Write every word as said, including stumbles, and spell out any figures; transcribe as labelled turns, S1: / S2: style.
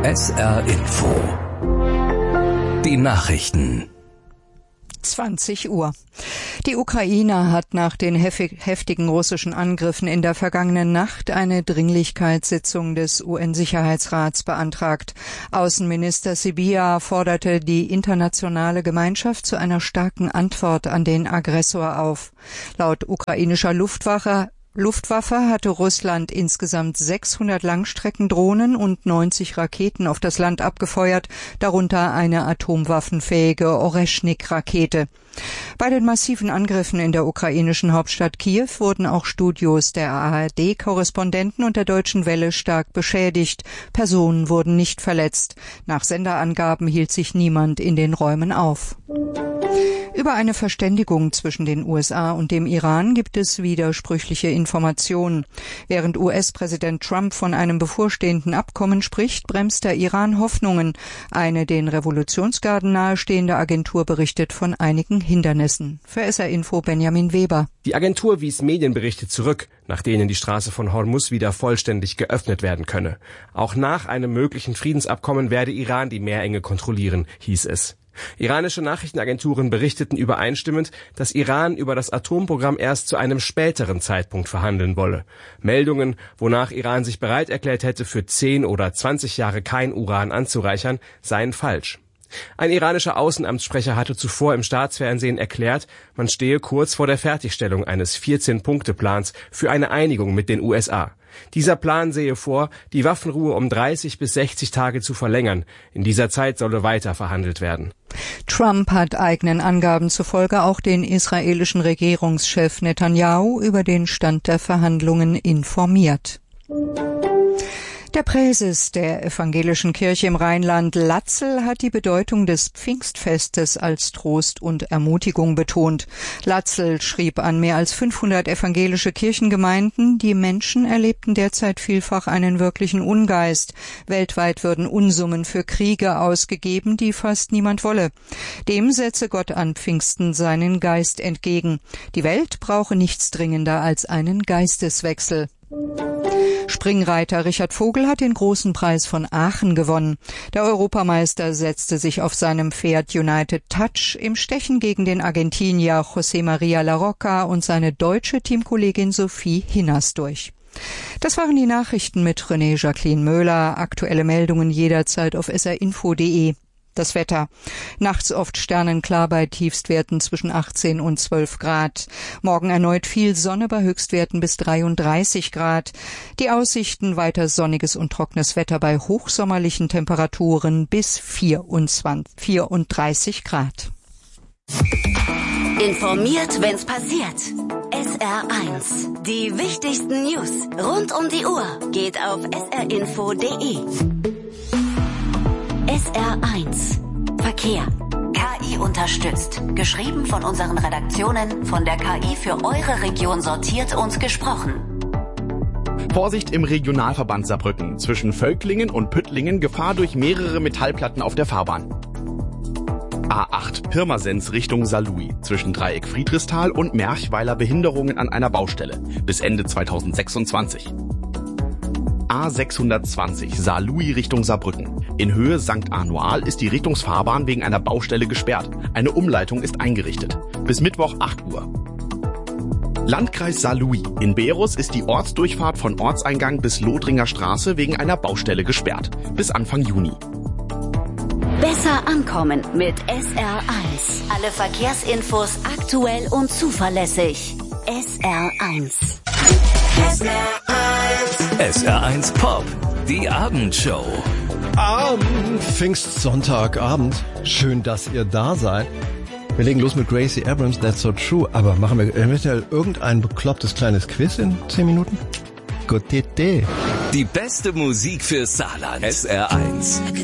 S1: S R Info. Die Nachrichten.
S2: zwanzig Uhr. Die Ukraine hat nach den heftigen russischen Angriffen in der vergangenen Nacht eine Dringlichkeitssitzung des U N-Sicherheitsrats beantragt. Außenminister Sybiha forderte die internationale Gemeinschaft zu einer starken Antwort an den Aggressor auf. Laut ukrainischer Luftwaffe Luftwaffe hatte Russland insgesamt sechshundert Langstreckendrohnen und neunzig Raketen auf das Land abgefeuert, darunter eine atomwaffenfähige Oreschnik-Rakete. Bei den massiven Angriffen in der ukrainischen Hauptstadt Kiew wurden auch Studios der A R D-Korrespondenten und der Deutschen Welle stark beschädigt. Personen wurden nicht verletzt. Nach Senderangaben hielt sich niemand in den Räumen auf. Über eine Verständigung zwischen den U S A und dem Iran gibt es widersprüchliche Informationen. Während U S-Präsident Trump von einem bevorstehenden Abkommen spricht, bremst der Iran Hoffnungen. Eine den Revolutionsgarden nahestehende Agentur berichtet von einigen Hindernissen. Für S R Info Benjamin Weber.
S3: Die Agentur wies Medienberichte zurück, nach denen die Straße von Hormuz wieder vollständig geöffnet werden könne. Auch nach einem möglichen Friedensabkommen werde Iran die Meerenge kontrollieren, hieß es. Iranische Nachrichtenagenturen berichteten übereinstimmend, dass Iran über das Atomprogramm erst zu einem späteren Zeitpunkt verhandeln wolle. Meldungen, wonach Iran sich bereit erklärt hätte, für zehn oder zwanzig Jahre kein Uran anzureichern, seien falsch. Ein iranischer Außenamtssprecher hatte zuvor im Staatsfernsehen erklärt, man stehe kurz vor der Fertigstellung eines vierzehn-Punkte-Plans für eine Einigung mit den U S A. Dieser Plan sehe vor, die Waffenruhe um dreißig bis sechzig Tage zu verlängern. In dieser Zeit solle weiter verhandelt werden.
S2: Trump hat eigenen Angaben zufolge auch den israelischen Regierungschef Netanyahu über den Stand der Verhandlungen informiert. Der Präses der evangelischen Kirche im Rheinland, Latzel, hat die Bedeutung des Pfingstfestes als Trost und Ermutigung betont. Latzel schrieb an mehr als fünfhundert evangelische Kirchengemeinden, die Menschen erlebten derzeit vielfach einen wirklichen Ungeist. Weltweit würden Unsummen für Kriege ausgegeben, die fast niemand wolle. Dem setze Gott an Pfingsten seinen Geist entgegen. Die Welt brauche nichts dringender als einen Geisteswechsel. Springreiter Richard Vogel hat den großen Preis von Aachen gewonnen. Der Europameister setzte sich auf seinem Pferd United Touch im Stechen gegen den Argentinier José María Larroca und seine deutsche Teamkollegin Sophie Hinners durch. Das waren die Nachrichten mit René Jacqueline Möhler. Aktuelle Meldungen jederzeit auf s r info punkt de. Das Wetter. Nachts oft sternenklar bei Tiefstwerten zwischen achtzehn und zwölf Grad. Morgen erneut viel Sonne bei Höchstwerten bis dreiunddreißig Grad. Die Aussichten weiter sonniges und trockenes Wetter bei hochsommerlichen Temperaturen bis vierundzwanzig, vierunddreißig Grad.
S4: Informiert, wenn's passiert. S R eins. Die wichtigsten News rund um die Uhr geht auf s r info punkt de. S R eins. Verkehr. K I unterstützt. Geschrieben von unseren Redaktionen, von der K I für eure Region sortiert und gesprochen.
S5: Vorsicht im Regionalverband Saarbrücken. Zwischen Völklingen und Püttlingen Gefahr durch mehrere Metallplatten auf der Fahrbahn. A acht Pirmasens Richtung Saarlouis. Zwischen Dreieck Friedrichsthal und Merchweiler Behinderungen an einer Baustelle. Bis Ende zweitausendsechsundzwanzig. A sechshundertzwanzig Saarlouis Richtung Saarbrücken. In Höhe Sankt Arnoal ist die Richtungsfahrbahn wegen einer Baustelle gesperrt. Eine Umleitung ist eingerichtet. Bis Mittwoch acht Uhr. Landkreis Saarlouis. In Berus ist die Ortsdurchfahrt von Ortseingang bis Lothringer Straße wegen einer Baustelle gesperrt. Bis Anfang Juni.
S4: Besser ankommen mit S R eins. Alle Verkehrsinfos aktuell und zuverlässig. S R eins.
S1: S R eins. S R eins Pop. Die Abendshow.
S6: Am Pfingstsonntagabend. Schön, dass ihr da seid. Wir legen los mit Gracie Abrams, That's So True. Aber machen wir eventuell irgendein beklopptes kleines Quiz in zehn Minuten? Gute Idee.
S1: Die beste Musik für Saarland. S R eins.